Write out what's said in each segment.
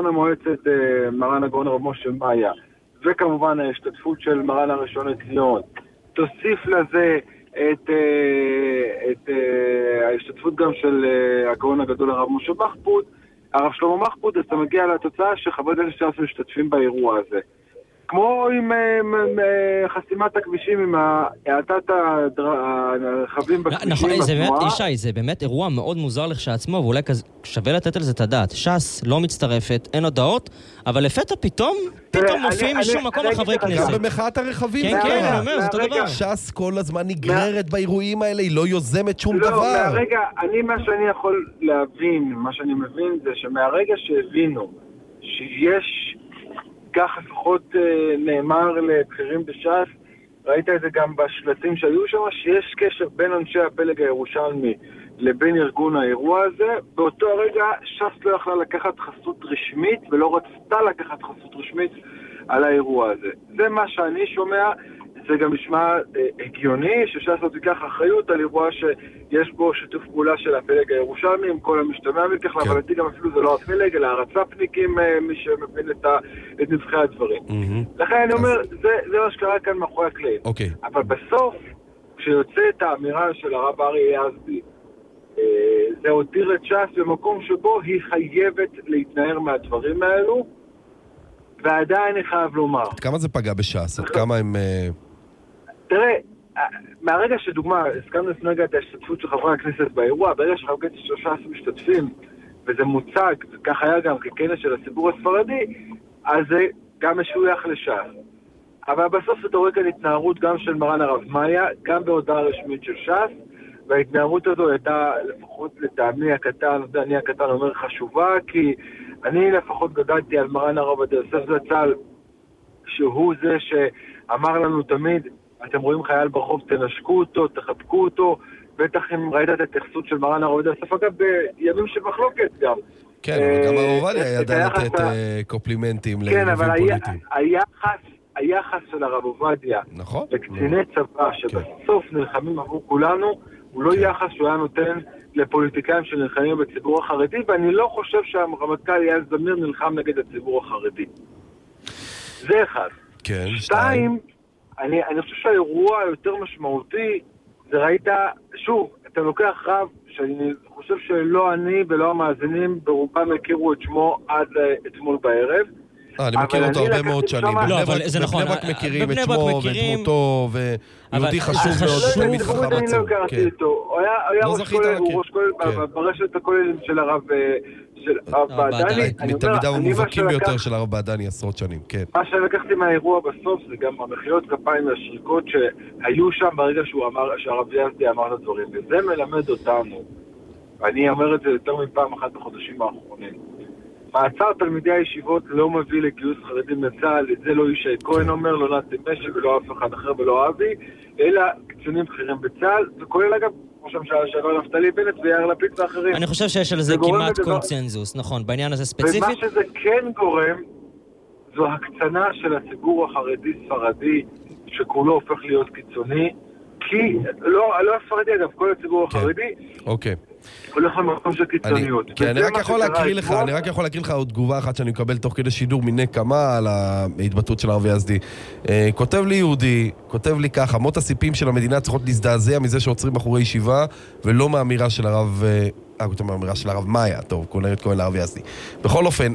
המועצת מרן הגאון הרב משה מאיה, וכמובן ההשתתפות של מרן הראשון לציון, תוסיף לזה את ההשתתפות גם של הגאון הגדול הרב משה מחפוד, הרב שלמה מחפוד, אז אתה מגיע לתוצאה שחברי כנסת ש"ס משתתפים באירוע הזה. כמו עם חסימת הכבישים, עם האטת הרכבים בכבישים. נכון, ישי, זה באמת אירוע מאוד מוזר לכשעצמו, ואולי שווה לתת על זה את הדעת. ש"ס לא מצטרפת, אין הודעות, אבל לפתע פתאום מופיעים משום מקום לחברי כנסת. גם במחאת הרכבים. כן, אני אומר, זה אותו דבר. ש"ס כל הזמן נגררת באירועים האלה, היא לא יוזמת שום דבר. לא, מהרגע, מה שאני יכול להבין, מה שאני מבין זה שמהרגע שהבינו שיש כך לפחות נאמר לבחירים בש"ס, ראית את זה גם בשלטים שהיו שם, שיש קשר בין אנשי הפלג הירושלמי לבין ארגון האירוע הזה. באותו הרגע ש"ס לא יכלה לקחת חסות רשמית ולא רצתה לקחת חסות רשמית על האירוע הזה. זה מה שאני שומע. זה גם נשמע הגיוני שש"ס לא תיקח אחריות על אירוע שיש בו שיתוף פעולה של הפלג הירושלמי עם כל המשתמע מכך, אבל לדעתי גם אפילו זה לא הפלג, אלא הרצ"פניקים, מי שמבין את נבחי הדברים. לכן אני אומר, זה מה שקרה כאן מאחורי הקלעים. אבל בסוף, כשיוצאת האמירה של הרב אריה יזדי, זה הותיר את ש"ס במקום שבו היא חייבת להתנער מהדברים האלו, ועדיין אני חייב לומר. עד כמה זה פגע בש"ס? עד כמה הם... תראה, מהרגע שדוגמה, הסכמנו לפני רגע את ההשתתפות של חברי הכנסת באירוע, ברגע שחברי הכנסת של ש"ס משתתפים, וזה מוצג, וכך היה גם ככנס של הציבור הספרדי, אז זה גם משוייך לש"ס. אבל בסוף זה דורק על התנערות גם של מרן הרב מאיה, גם בהודעה רשמית של ש"ס, וההתנערות הזו הייתה לפחות לטעמי הקטן, אני הקטן אומר חשובה, כי אני לפחות גדלתי על מרן הרב יוסף זצ"ל, שהוא זה שאמר לנו תמיד, אתם רואים חייל ברחוב, תנשקו אותו, תחבקו אותו, בטח אם ראית את ההתייחסות של מרן הרב יוסף, אגב בימים של מחלוקת גם. כן, גם הרב עובדיה ידע לתת קופלימנטים ליריבים פוליטיים. היחס של הרב עובדיה, נכון, לקציני צבא שבסוף נלחמים עבור כולנו, הוא לא יחס שהוא היה נותן לפוליטיקאים שנלחמים בציבור החרדי, ואני לא חושב שהרמטכ"ל אייל זמיר נלחם נגד הציבור החרדי. זה אחד. כן, שתיים, אני חושב שהאירוע היותר משמעותי, זה ראית, שוב, אתה לוקח רב, שאני חושב שלא אני ולא המאזינים ברובם הכירו את שמו עד אתמול בערב. אני מכיר אותו הרבה מאוד שנים. לא, אבל זה נכון. בבני ברק מכירים את שמו ואת דמותו, ויהודי חשוב מאוד, תלמיד חכם עצום. אני לא הכרתי אותו. הוא היה ראש כולל ברשת הכוללים של הרב בעדני. מתלמידיו המובהקים ביותר של הרב בעדני עשרות שנים, כן. מה שלקחתי מהאירוע בסוף זה גם המחיאות כפיים והשריקות שהיו שם ברגע שהרב יזדי אמר את הדברים. וזה מלמד אותנו, אני אומר את זה יותר מפעם אחת בחודשים האחרונים, מעצר תלמידי הישיבות לא מביא לגיוס חרדים לצה"ל, את זה לא ישי כהן אומר, לא נתי משק ולא אף אחד אחר ולא אבי, אלא קצינים בכירים בצה"ל, וכולל אגב, ראש הממשלה לשעבר נפתלי בנט ויאיר לפיד ואחרים. אני חושב שיש על זה כמעט קונצנזוס, נכון, בעניין הזה ספציפית. ומה שזה כן גורם, זו הקצנה של הציבור החרדי-ספרדי, שכולו הופך להיות קיצוני, כי, לא הספרדי אגב, כל הציבור החרדי, אוקיי. הולך למקום של קיצוניות. אני רק יכול להקריא לך עוד תגובה אחת שאני מקבל תוך כדי שידור מיני כמה על ההתבטאות של הרב יזדי. כותב לי יהודי, כותב לי ככה, אמות הסיפים של המדינה צריכות להזדעזע מזה שעוצרים בחורי ישיבה, ולא מהאמירה של הרב... מהאמירה של הרב מאיה, טוב, כונרת כהן להרב יזדי. בכל אופן,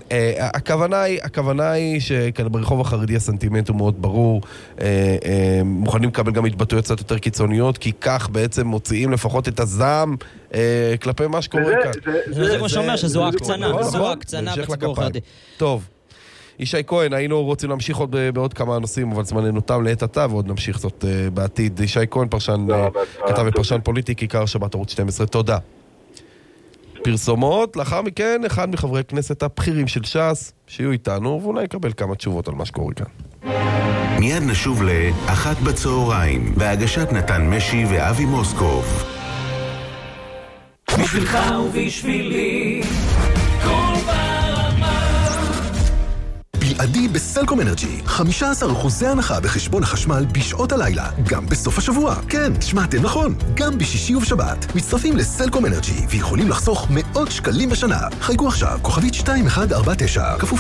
הכוונה היא שברחוב החרדי הסנטימנט הוא מאוד ברור, מוכנים לקבל גם התבטאויות קצת יותר קיצוניות, כי כך בעצם מוציאים לפחות את הזעם כלפי מה שקורה כאן. זה כמו שאומר שזו הקצנה, זו הקצנה בציבור החרדי. טוב, ישי כהן, היינו רוצים להמשיך עוד בעוד כמה נושאים, אבל זמננו תם לעת עתה, ועוד נמשיך זאת בעתיד. ישי כהן, כתב ופרשן פוליטי, כיכר שבת ערוץ 12, תודה. פרסומות, לאחר מכן אחד מחברי כנסת הבכירים של ש"ס שיהיו איתנו, ואולי יקבל כמה תשובות על מה שקורה כאן. מיד נשוב לאחת בצהריים, בהגשת נתן משי ואבי מוסקוב. בשבילך ובשבילי כל ברמה. בלעדי בסלקום אנרג'י 15% הנחה בחשבון החשמל בשעות הלילה, גם בסוף השבוע. כן, שמעתם נכון, גם בשישי ובשבת. מצטרפים לסלקום אנרג'י ויכולים לחסוך מאות שקלים בשנה. חייגו עכשיו, כוכבית 2149, כפוף